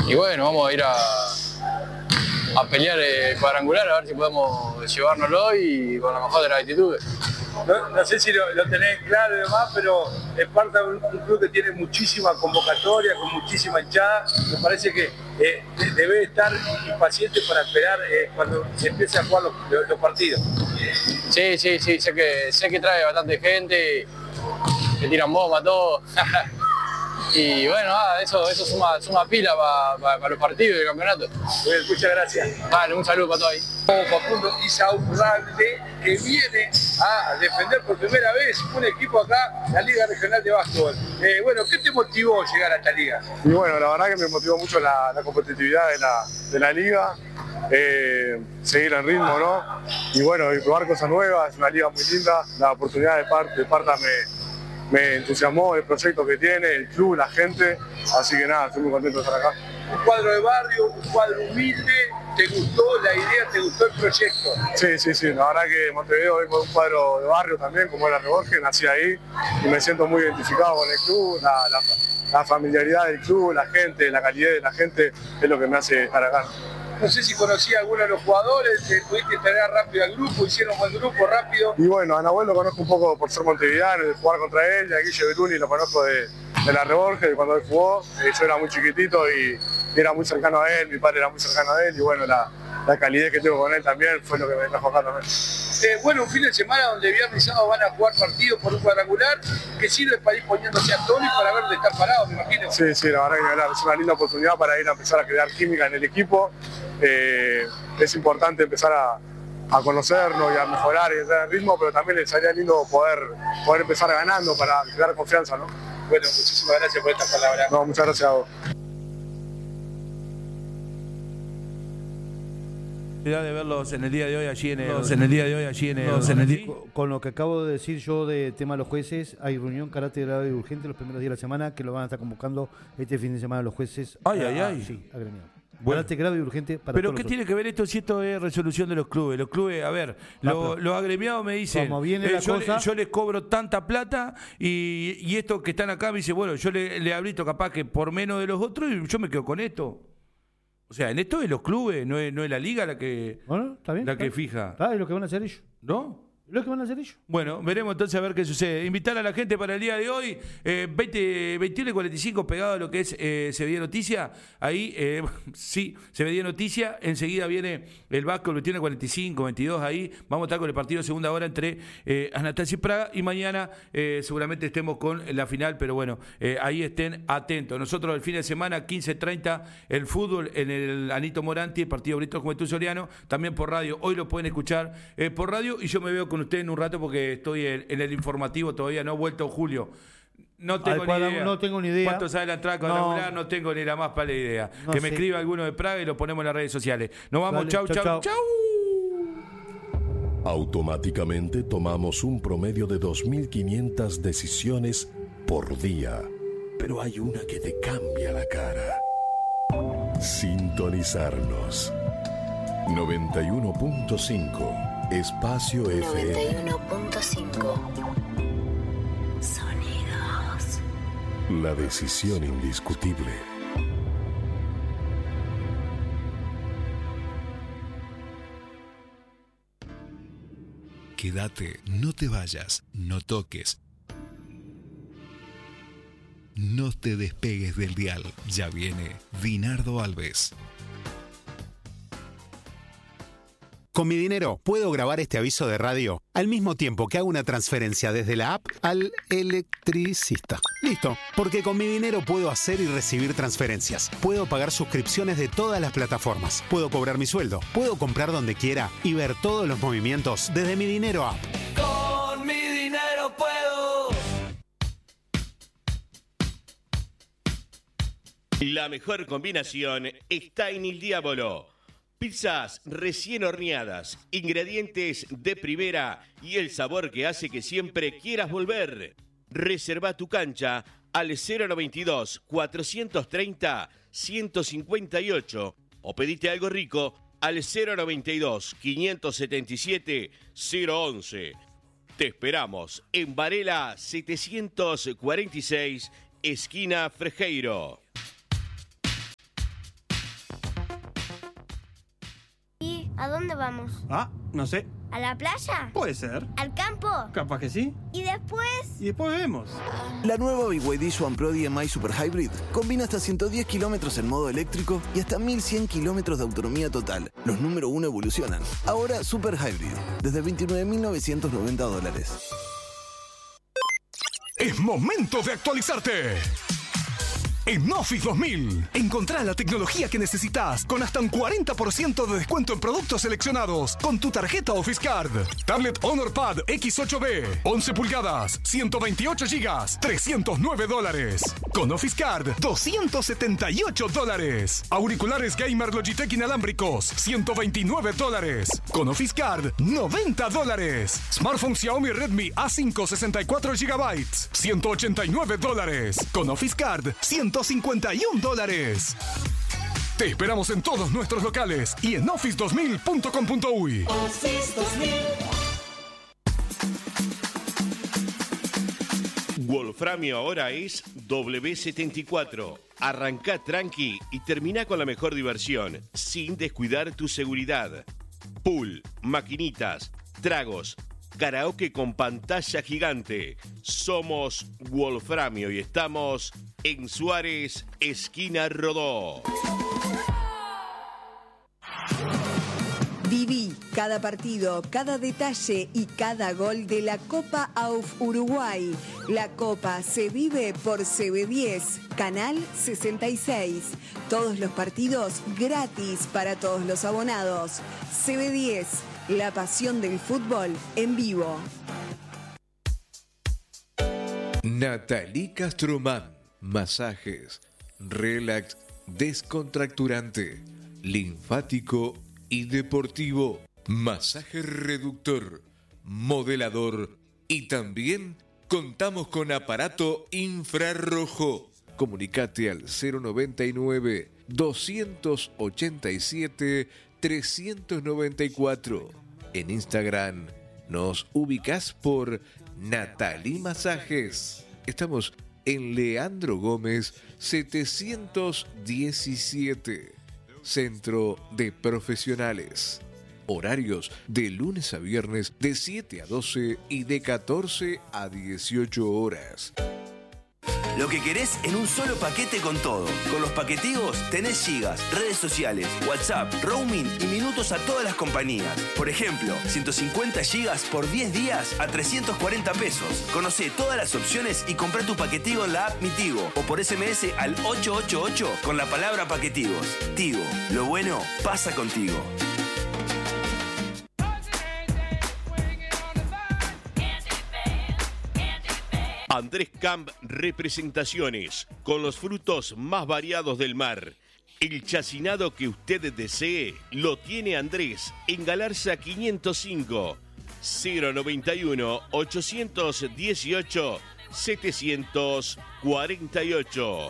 Y bueno, vamos a ir a pelear el cuadrangular, a ver si podemos llevárnoslo y con la mejor de las actitudes. No sé si lo tenés claro y demás, pero Esparta es un club que tiene muchísima convocatoria, con muchísima hinchada. Me parece que debe estar impaciente para esperar cuando se empiece a jugar los partidos. Sí, sé que trae bastante gente, que tiran bomba, todo. Y bueno, eso suma pila para los partidos del campeonato. Bien, muchas gracias. Vale, un saludo para todos ahí. Facundo Isaurralde, que viene a defender por primera vez un equipo acá, la Liga Regional de Básquetbol. Bueno, ¿qué te motivó llegar a esta liga? Y bueno, la verdad que me motivó mucho la competitividad de la liga, seguir el ritmo, ¿no? Y bueno, y probar cosas nuevas, es una liga muy linda, la oportunidad de Esparta me entusiasmó el proyecto que tiene, el club, la gente, así que nada, estoy muy contento de estar acá. Un cuadro de barrio, un cuadro humilde, ¿te gustó la idea, te gustó el proyecto? Sí, la verdad que Montevideo vengo de un cuadro de barrio también, como era Reborges, nací ahí y me siento muy identificado con el club, la familiaridad del club, la gente, la calidad de la gente es lo que me hace estar acá. No sé si conocí a alguno de los jugadores, pudiste integrar rápido al grupo, hicieron buen grupo rápido. Y bueno, a Nahuel lo conozco un poco por ser montevideano, de jugar contra él, y a Guille Beruni lo conozco de la Reborges, de cuando él jugó. Yo era muy chiquitito y era muy cercano a él, mi padre era muy cercano a él, y bueno, la calidez que tengo con él también fue lo que me trajo acá también. Bueno, un fin de semana donde viernes y sábado van a jugar partidos por un cuadrangular, que sirve para ir poniéndose a tono y para ver dónde están parados, me imagino. Sí, la verdad que es una linda oportunidad para ir a empezar a crear química en el equipo. Es importante empezar a conocernos y a mejorar y entrar en ritmo, pero también sería lindo poder empezar ganando para crear confianza, ¿no? Bueno, muchísimas gracias por estas palabras. No, muchas gracias a vos. De verlos en el día de hoy Con lo que acabo de decir yo de tema de los jueces, hay reunión carácter grave y urgente los primeros días de la semana que lo van a estar convocando este fin de semana los jueces. Sí, agremiados. Bueno. Carácter grave y urgente para ¿Pero todos qué los tiene que ver esto si esto es resolución de los clubes? Los clubes, a ver, los agremiados me dicen, como viene la cosa, yo les cobro tanta plata y estos que están acá me dicen, bueno, yo le habilito capaz que por menos de los otros y yo me quedo con esto. O sea, en esto es los clubes, no es la liga la que, está bien, la que fija. Es lo que van a hacer ellos. ¿No? Lo que van a hacer ellos. Bueno, veremos entonces a ver qué sucede. Invitar a la gente para el día de hoy, 21 y 45, pegado a lo que es Se Veía Noticia. Ahí, sí, Se Veía Noticia. Enseguida viene el Vasco, el 21 y 45, 22. Ahí vamos a estar con el partido de segunda hora entre Anastasia y Praga. Y mañana seguramente estemos con la final, pero bueno, ahí estén atentos. Nosotros el fin de semana, 15:30, el fútbol en el Anito Moranti, el partido Brito Juventud Soriano, también por radio. Hoy lo pueden escuchar por radio y yo me veo con usted en un rato porque estoy en el informativo, todavía no ha vuelto Julio. No tengo ni idea. ¿Cuánto sale la entrada cuadrangular? No tengo ni la más pálida idea. Que me escriba alguno de Praga y lo ponemos en las redes sociales. Nos vamos, chau. Automáticamente tomamos un promedio de 2.500 decisiones por día. Pero hay una que te cambia la cara. Sintonizarnos. 91.5 Espacio FM 91.5 Sonidos. La decisión indiscutible. Quédate, no te vayas, no toques. No te despegues del dial. Ya viene Dinardo Alves. Con mi dinero puedo grabar este aviso de radio al mismo tiempo que hago una transferencia desde la app al electricista. Listo, porque con mi dinero puedo hacer y recibir transferencias. Puedo pagar suscripciones de todas las plataformas. Puedo cobrar mi sueldo. Puedo comprar donde quiera y ver todos los movimientos desde mi dinero app. Con mi dinero puedo. La mejor combinación está en Il Diavolo. Pizzas recién horneadas, ingredientes de primera y el sabor que hace que siempre quieras volver. Reserva tu cancha al 092-430-158 o pedite algo rico al 092-577-011. Te esperamos en Varela 746, esquina Frejeiro. ¿A dónde vamos? Ah, no sé. ¿A la playa? Puede ser. ¿Al campo? Capaz que sí. ¿Y después? Y después vemos. La nueva BYD Swan Pro DMI Super Hybrid combina hasta 110 kilómetros en modo eléctrico y hasta 1100 kilómetros de autonomía total. Los número 1 evolucionan. Ahora Super Hybrid, desde $29.990. Es momento de actualizarte. En Office 2000, encontrá la tecnología que necesitas con hasta un 40% de descuento en productos seleccionados con tu tarjeta Office Card. Tablet Honor Pad X8B, 11 pulgadas, 128 GB, $309. Con Office Card, $278. Auriculares Gamer Logitech inalámbricos, $129. Con Office Card, $90. Smartphone Xiaomi Redmi A5 64 GB, $189. Con Office Card, $151. Te esperamos en todos nuestros locales y en office2000.com.uy. Office 2000. Wolframio ahora es W74. Arrancá tranqui y termina con la mejor diversión, sin descuidar tu seguridad. Pool, maquinitas, tragos, karaoke con pantalla gigante. Somos Wolframio y estamos en Suárez, esquina Rodó. Viví cada partido, cada detalle y cada gol de la Copa AUF Uruguay. La Copa se vive por CB10, Canal 66. Todos los partidos gratis para todos los abonados. CB10, la pasión del fútbol en vivo. Nathalie Castromán. Masajes, relax, descontracturante, linfático y deportivo, masaje reductor, modelador y también contamos con aparato infrarrojo. Comunicate al 099 287 394. En Instagram nos ubicás por Nathalie Masajes. Estamos en Leandro Gómez 717, Centro de Profesionales. Horarios de lunes a viernes de 7 a 12 y de 14 a 18 horas. Lo que querés en un solo paquete con todo. Con los paquetigos tenés gigas, redes sociales, WhatsApp, roaming y minutos a todas las compañías. Por ejemplo, 150 gigas por 10 días a 340 pesos. Conocé todas las opciones y comprá tu paquetigo en la app Mi Tigo o por SMS al 888 con la palabra paquetigos. Tigo, lo bueno pasa contigo. Andrés Camp Representaciones, con los frutos más variados del mar. El chacinado que usted desee lo tiene Andrés en Galarza 505 091 818 748.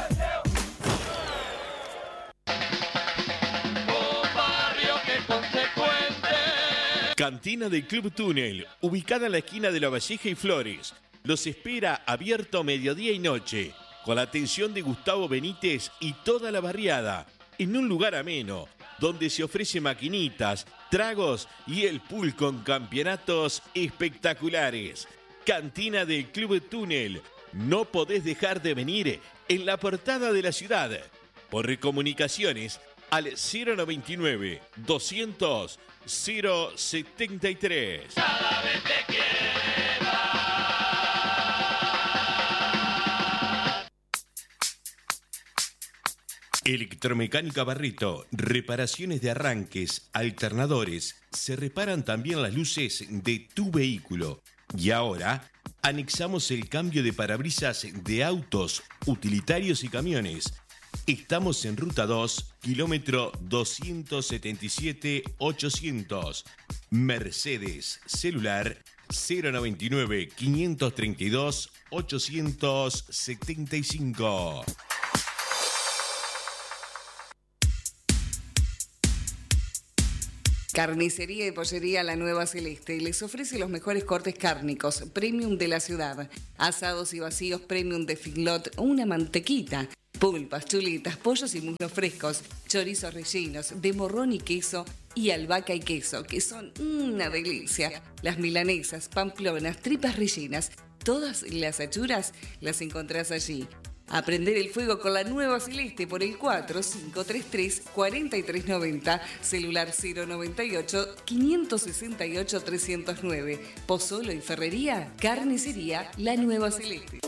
Cantina del Club Túnel, ubicada en la esquina de La Valleja y Flores. Los espera abierto mediodía y noche, con la atención de Gustavo Benítez y toda la barriada, en un lugar ameno, donde se ofrece maquinitas, tragos y el pool con campeonatos espectaculares. Cantina del Club Túnel, no podés dejar de venir en la portada de la ciudad. Por comunicaciones al 099 200 073. Cada vez te quiero. Electromecánica Barreto, reparaciones de arranques, alternadores, se reparan también las luces de tu vehículo. Y ahora, anexamos el cambio de parabrisas de autos, utilitarios y camiones. Estamos en Ruta 2, kilómetro 277-800. Mercedes, celular 099 532 875. Carnicería y Pollería La Nueva Celeste les ofrece los mejores cortes cárnicos premium de la ciudad. Asados y vacíos premium de Figlot, una mantequita. Pulpas, chuletas, pollos y muslos frescos, chorizos rellenos, de morrón y queso y albahaca y queso, que son una delicia. Las milanesas, pamplonas, tripas rellenas, todas las achuras las encontrás allí. A prender el fuego con la nueva Celeste por el 4533-4390, celular 098-568-309. Pozzolo y Ferrería, Carnicería La Nueva Celeste.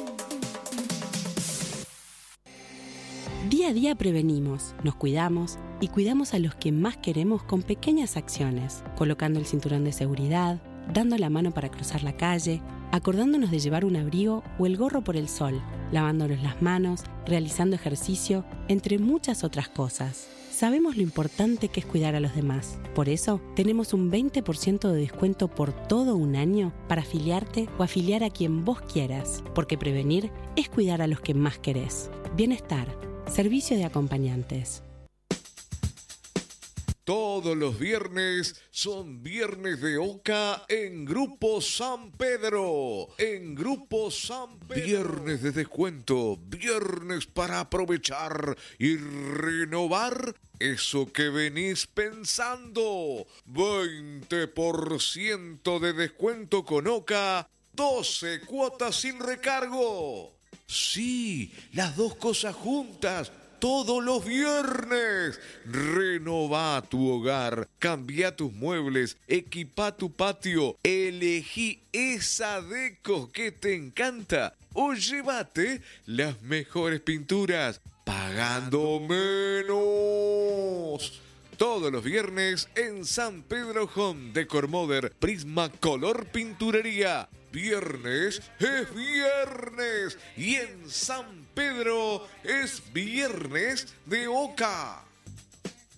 Día a día prevenimos, nos cuidamos y cuidamos a los que más queremos con pequeñas acciones, colocando el cinturón de seguridad, dando la mano para cruzar la calle, acordándonos de llevar un abrigo o el gorro por el sol, lavándonos las manos, realizando ejercicio, entre muchas otras cosas. Sabemos lo importante que es cuidar a los demás. Por eso, tenemos un 20% de descuento por todo un año para afiliarte o afiliar a quien vos quieras, porque prevenir es cuidar a los que más querés. Bienestar. Servicio de acompañantes. Todos los viernes son viernes de Oca en Grupo San Pedro. En Grupo San Pedro. Viernes de descuento, viernes para aprovechar y renovar eso que venís pensando. 20% de descuento con Oca, 12 cuotas sin recargo. Sí, las dos cosas juntas. Todos los viernes. Renová tu hogar, cambia tus muebles, equipa tu patio, elegí esa deco que te encanta o llévate las mejores pinturas pagando menos. Todos los viernes en San Pedro Home Decor Modern, Prisma Color Pinturería. Viernes es viernes y en San Pedro es viernes de Oca.